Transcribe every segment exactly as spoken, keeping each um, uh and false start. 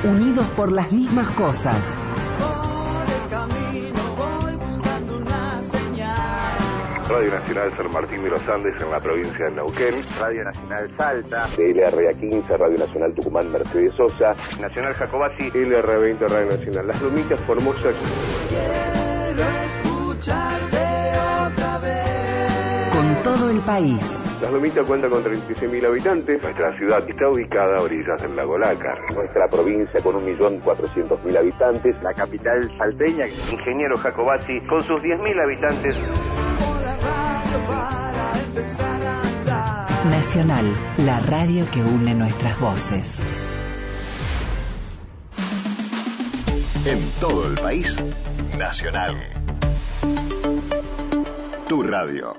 unidos por las mismas cosas. Radio Nacional San Martín de los Andes en la provincia de Neuquén. Radio Nacional Salta. De L R A quince, Radio Nacional Tucumán, Mercedes Sosa. Nacional Jacobasi. L R veinte, Radio Nacional Las Lomitas, Formosa. Quiero escucharte otra vez. Con todo el país. Las Lomitas cuenta con treinta y seis mil habitantes. Nuestra ciudad está ubicada a orillas del lago Lácar. Nuestra provincia con un millón cuatrocientos mil habitantes. La capital salteña, Ingeniero Jacobasi, con sus diez mil habitantes. Nacional, la radio que une nuestras voces. En todo el país, Nacional. Tu radio.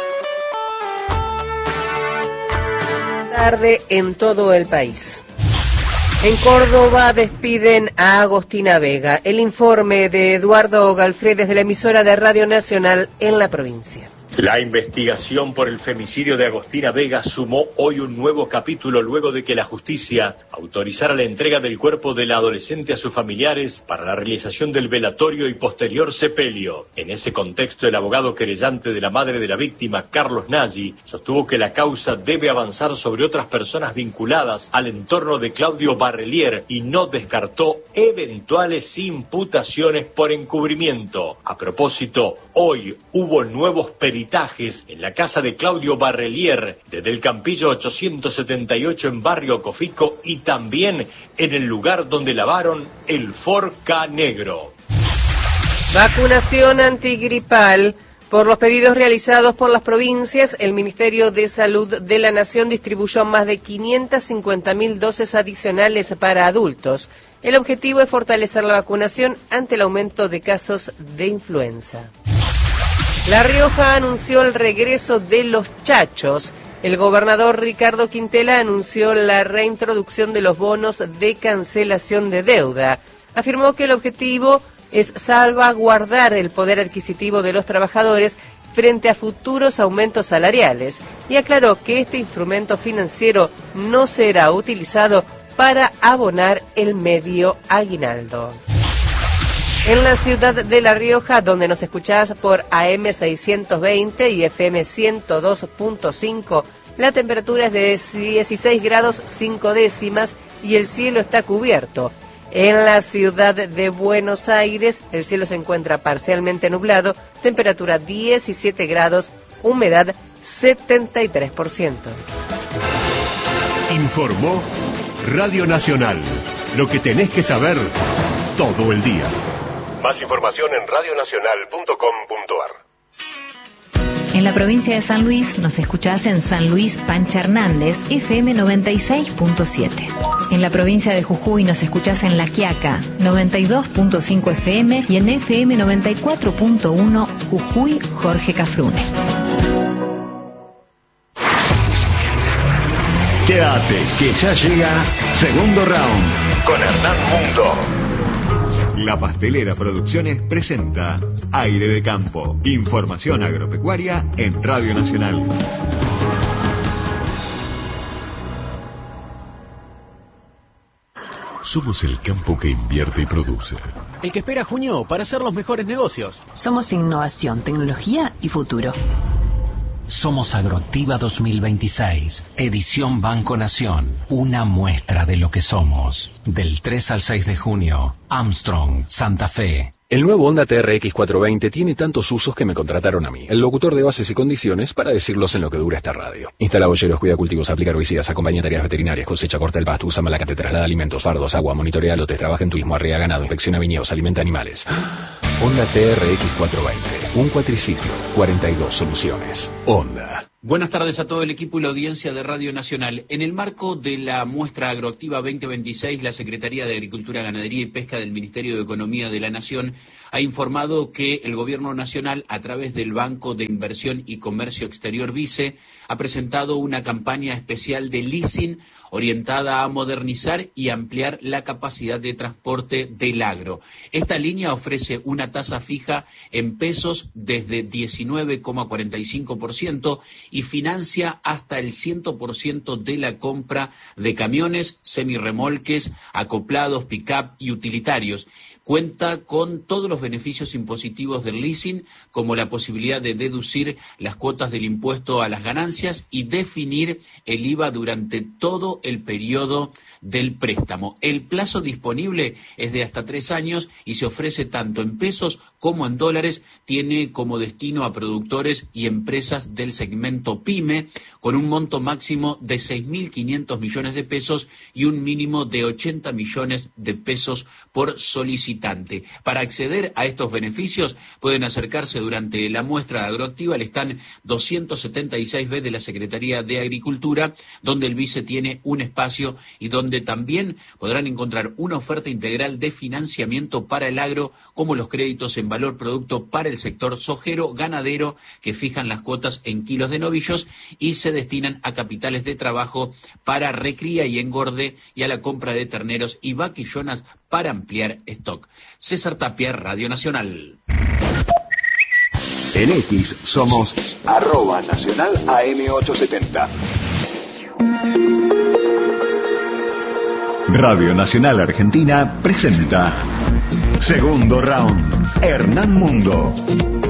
Tarde en todo el país. En Córdoba despiden a Agostina Vega. El informe de Eduardo Galfré desde la emisora de Radio Nacional en la provincia. La investigación por el femicidio de Agostina Vega sumó hoy un nuevo capítulo luego de que la justicia autorizara la entrega del cuerpo de la adolescente a sus familiares para la realización del velatorio y posterior sepelio. En ese contexto, el abogado querellante de la madre de la víctima, Carlos Nagy, sostuvo que la causa debe avanzar sobre otras personas vinculadas al entorno de Claudio Barrelier y no descartó eventuales imputaciones por encubrimiento. A propósito, hoy hubo nuevos peritajes en la casa de Claudio Barrelier, desde el Campillo ochocientos setenta y ocho en Barrio Cofico, y también en el lugar donde lavaron el Forca Negro. Vacunación antigripal. Por los pedidos realizados por las provincias, el Ministerio de Salud de la Nación distribuyó más de quinientas cincuenta mil dosis adicionales para adultos. El objetivo es fortalecer la vacunación ante el aumento de casos de influenza. La Rioja anunció el regreso de los chachos. El gobernador Ricardo Quintela anunció la reintroducción de los bonos de cancelación de deuda. Afirmó que el objetivo es salvaguardar el poder adquisitivo de los trabajadores frente a futuros aumentos salariales y aclaró que este instrumento financiero no será utilizado para abonar el medio aguinaldo. En la ciudad de La Rioja, donde nos escuchás por A M seiscientos veinte y F M ciento dos punto cinco, la temperatura es de dieciséis grados cinco décimas y el cielo está cubierto. En la ciudad de Buenos Aires, el cielo se encuentra parcialmente nublado, temperatura diecisiete grados, humedad setenta y tres por ciento. Informó Radio Nacional. Lo que tenés que saber todo el día. Más información en radio nacional punto com punto a r. En la provincia de San Luis nos escuchás en San Luis Pancha Hernández, F M noventa y seis punto siete. En la provincia de Jujuy nos escuchás en La Quiaca, noventa y dos punto cinco F M y en F M noventa y cuatro punto uno Jujuy Jorge Cafrune. Quédate, que ya llega segundo round Con Hernán Mundo. La Pastelera Producciones presenta Aire de Campo. Información agropecuaria en Radio Nacional. Somos el campo que invierte y produce. El que espera junio para hacer los mejores negocios. Somos innovación, tecnología y futuro. Somos Agroactiva dos mil veintiséis, edición Banco Nación, una muestra de lo que somos. Del tres al seis de junio, Armstrong, Santa Fe. El nuevo Honda T R X cuatrocientos veinte tiene tantos usos que me contrataron a mí, el locutor de bases y condiciones, para decirlos en lo que dura esta radio. Instala boyeros, cuida cultivos, aplica herbicidas, acompaña tareas veterinarias, cosecha, corta el pasto, usa malacate, traslada alimentos, fardos, agua, monitorea lotes, trabaja en turismo, arrea ganado, inspecciona viñedos, alimenta animales. Honda T R X cuatrocientos veinte, un cuatriciclo, cuarenta y dos soluciones. Honda. Buenas tardes a todo el equipo y la audiencia de Radio Nacional. En el marco de la muestra Agroactiva veinte veintiséis, la Secretaría de Agricultura, Ganadería y Pesca del Ministerio de Economía de la Nación ha informado que el Gobierno Nacional, a través del Banco de Inversión y Comercio Exterior BICE, ha presentado una campaña especial de leasing orientada a modernizar y ampliar la capacidad de transporte del agro. Esta línea ofrece una tasa fija en pesos desde diecinueve coma cuarenta y cinco por ciento y financia hasta el cien por ciento de la compra de camiones, semirremolques, acoplados, pick-up y utilitarios. Cuenta con todos los beneficios impositivos del leasing, como la posibilidad de deducir las cuotas del impuesto a las ganancias y definir el I V A durante todo el periodo del préstamo. El plazo disponible es de hasta tres años y se ofrece tanto en pesos como en dólares. Tiene como destino a productores y empresas del segmento PYME, con un monto máximo de seis mil quinientos millones de pesos y un mínimo de ochenta millones de pesos por solicitante. Para acceder a estos beneficios pueden acercarse durante la muestra agroactiva al stand doscientos setenta y seis B de la Secretaría de Agricultura, donde el vice tiene un espacio y donde también podrán encontrar una oferta integral de financiamiento para el agro, como los créditos en valor producto para el sector sojero, ganadero, que fijan las cuotas en kilos de novillos y se destinan a capitales de trabajo para recría y engorde y a la compra de terneros y vaquillonas para ampliar stock. César Tapia, Radio Nacional. En X somos arroba nacional A M ochocientos setenta. Radio Nacional Argentina presenta Segundo Round. Hernán Mundo.